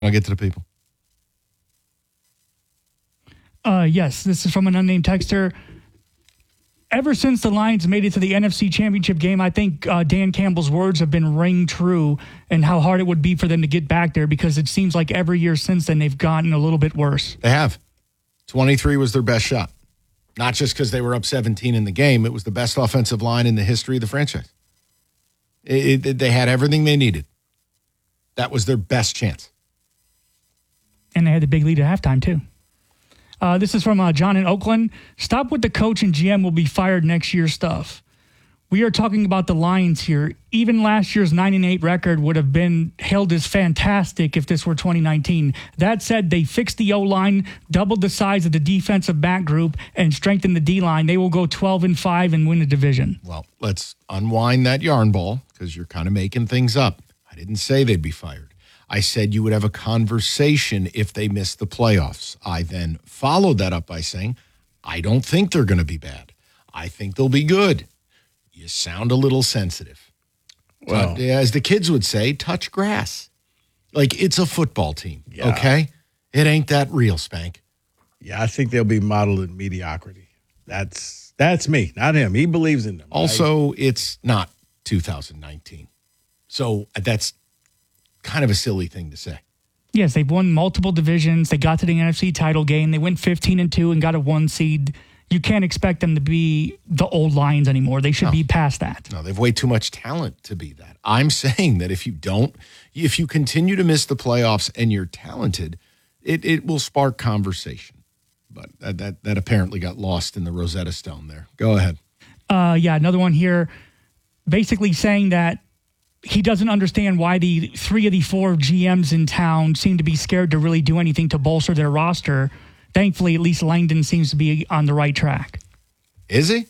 I'll get to the people. Yes, this is from an unnamed texter. Ever since the Lions made it to the NFC Championship game, I think Dan Campbell's words have been ring true and how hard it would be for them to get back there, because it seems like every year since then they've gotten a little bit worse. They have. 23 was their best shot. Not just because they were up 17 in the game. It was the best offensive line in the history of the franchise. They had everything they needed. That was their best chance. And they had the big lead at halftime, too. This is from John in Oakland. Stop with the coach and GM will be fired next year stuff. We are talking about the Lions here. Even last year's 9-8 record would have been hailed as fantastic if this were 2019. That said, they fixed the O-line, doubled the size of the defensive back group, and strengthened the D-line. They will go 12-5 and win the division. Well, let's unwind that yarn ball, because you're kind of making things up. I didn't say they'd be fired. I said you would have a conversation if they missed the playoffs. I then followed that up by saying, I don't think they're going to be bad. I think they'll be good. You sound a little sensitive. Well, as the kids would say, touch grass. Like, it's a football team, okay? It ain't that real, Spank. Yeah, I think they'll be modeled in mediocrity. That's me, not him. He believes in them. Also, it's not 2019. So that's kind of a silly thing to say. Yes, they've won multiple divisions. They got to the NFC title game. They went 15-2 and got a 1 seed. You can't expect them to be the old Lions anymore. They should be past that. No, they've way too much talent to be that. I'm saying that if you continue to miss the playoffs and you're talented, it will spark conversation. But that apparently got lost in the Rosetta Stone there. Go ahead. Another one here, basically saying that he doesn't understand why the 3 of the 4 GMs in town seem to be scared to really do anything to bolster their roster. Thankfully, at least Langdon seems to be on the right track. Is he?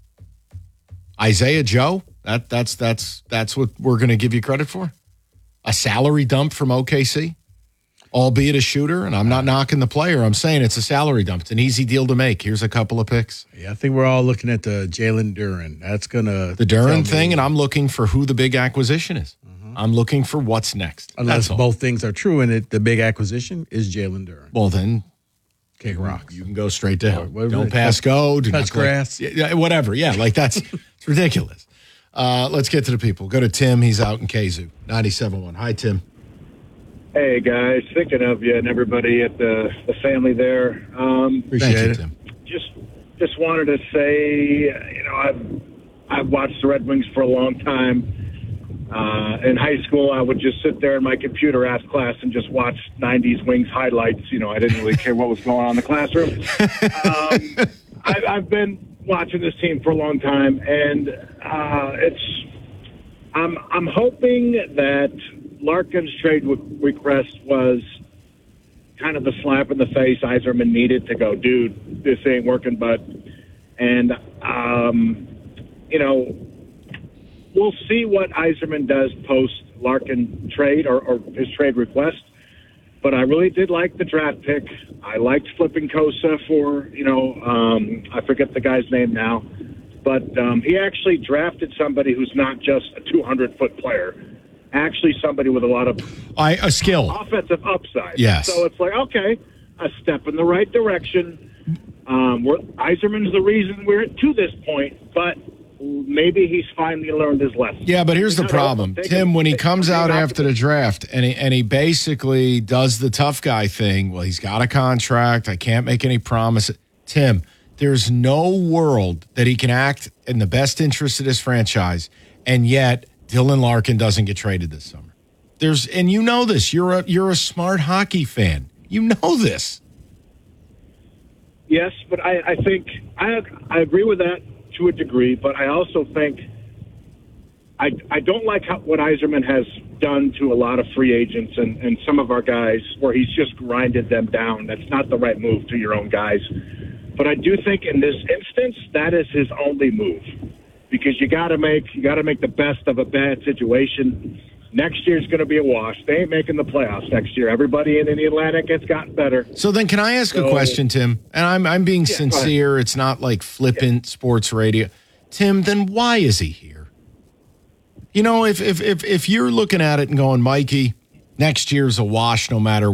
Isaiah Joe? That's what we're going to give you credit for? A salary dump from OKC? Albeit a shooter, and I'm not knocking the player. I'm saying it's a salary dump. It's an easy deal to make. Here's a couple of picks. Yeah, I think we're all looking at the Jalen Duren. That's going to... The Duren thing, and I'm looking for who the big acquisition is. Mm-hmm. I'm looking for what's next. Unless both things are true, and the big acquisition is Jalen Duren. Well, then... Kick rocks. You can go straight to him. Don't pass go. Do touch grass. Whatever. Yeah, like that's it's ridiculous. Let's get to the people. Go to Tim. He's out in Kazoo. 97.1. Hi, Tim. Hey, guys. Thinking of you and everybody at the family there. Appreciate it, Tim. Just wanted to say, I've watched the Red Wings for a long time. In high school, I would just sit there in my computer after class and just watch 90s Wings highlights. I didn't really care what was going on in the classroom. I've been watching this team for a long time, and I'm hoping that Larkin's trade request was kind of the slap in the face Yzerman needed to go, dude, this ain't working, bud. And, we'll see what Yzerman does post-Larkin trade or his trade request. But I really did like the draft pick. I liked flipping Kosa for, I forget the guy's name now. But he actually drafted somebody who's not just a 200-foot player. Actually somebody with a lot of a skill. Offensive upside. Yes. So it's like, okay, a step in the right direction. Yzerman's the reason we're to this point, but maybe he's finally learned his lesson. Yeah, but here's the problem. Tim, when he comes out after the draft and he basically does the tough guy thing, well, he's got a contract, I can't make any promises. Tim, there's no world that he can act in the best interest of this franchise, and yet Dylan Larkin doesn't get traded this summer. And you know this. You're a smart hockey fan. You know this. Yes, but I think I agree with that to a degree, but I also think I don't like what Yzerman has done to a lot of free agents and some of our guys where he's just grinded them down. That's not the right move to your own guys. But I do think in this instance, that is his only move because you got to make the best of a bad situation. Next year's going to be a wash. They ain't making the playoffs next year. Everybody in the Atlantic has gotten better. So then can I ask a question, Tim? And I'm being sincere. It's not like flippant sports radio. Tim, then why is he here? If you're looking at it and going, Mikey, Next year's a wash no matter